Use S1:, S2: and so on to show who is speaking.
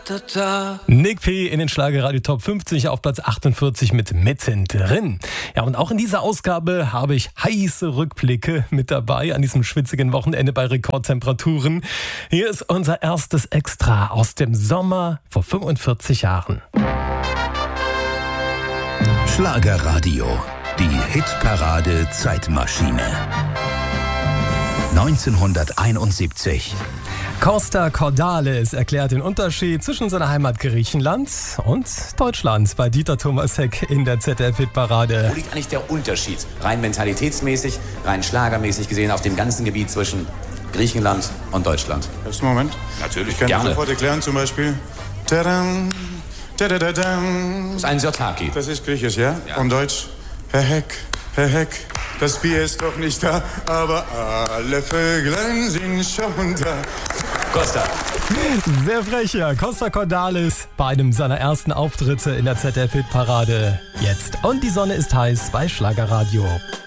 S1: Nick P. in den Schlagerradio Top 50 auf Platz 48 mit Mittendrin. Ja, und auch in dieser Ausgabe habe ich heiße Rückblicke mit dabei an diesem schwitzigen Wochenende bei Rekordtemperaturen. Hier ist unser erstes Extra aus dem Sommer vor 45 Jahren.
S2: Schlagerradio, die Hitparade Zeitmaschine. 1971.
S1: Costa Cordalis erklärt den Unterschied zwischen seiner Heimat Griechenland und Deutschland bei Dieter Thomas Heck in der ZDF-Hitparade.
S3: Wo liegt eigentlich der Unterschied, rein mentalitätsmäßig, rein schlagermäßig gesehen, auf dem ganzen Gebiet zwischen Griechenland und Deutschland?
S4: Ersten Moment.
S3: Natürlich,
S4: ich kann
S3: gerne.
S4: sofort erklären, zum Beispiel. Tadam, tadadadam.
S3: Das ist ein Sirtaki.
S4: Das ist Griechisch, ja? Und Deutsch. Herr Heck, das Bier ist doch nicht da, aber alle Vöglein sind schon da.
S3: Costa.
S1: Sehr frecher Costa Cordalis bei einem seiner ersten Auftritte in der ZDF-Hitparade. Jetzt. Und die Sonne ist heiß bei Schlagerradio.